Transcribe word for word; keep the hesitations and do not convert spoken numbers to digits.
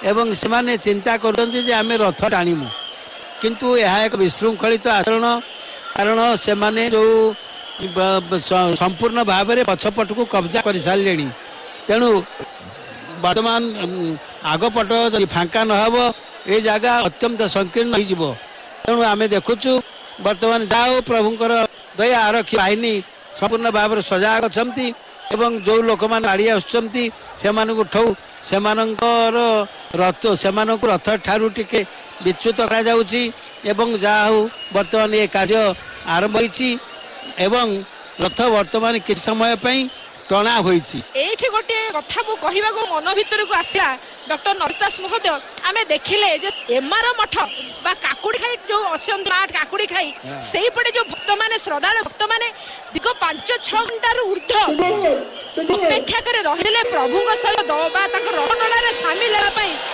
एवं से चिंता करते आम रथ टाणीमु किंतु यह एक विशृंखलित आचरण कारण से माने जो संपूर्ण भाव में पछपट को कब्जा कर सारे तेणु वर्तमान आगपट फांका नहब ये जगह अत्यंत संकीर्ण हो तेणु आम देखुचु वर्तमान जाओ प्रभुंर दया आरक्षी बाहिनी संपूर्ण भाव सजाग अच्छा एवं जो लोक मैंने आड़ी आसुँच से से रथ से रथ ठारू टिके विच्युत कर बर्तमान ये कार्य आरंभ होती एवं रथ वर्तमान किस समय टणा होती एठी गोटे कथा मु कहबा को मन भीतर को आसिया डॉक्टर नरदास महोदय आमे देखिले जे एमार मठ बा काकुड़ी खाई जो अछन मां काकुड़ी खाई सेही पटे जो भक्त माने श्रद्धालु भक्त माने दिगो पाँच छह घंटा रु ऊर्ध्व अपेक्षा करे रहिले प्रभु को सहित बा ताको रथडोला रे शामिल हेबा पई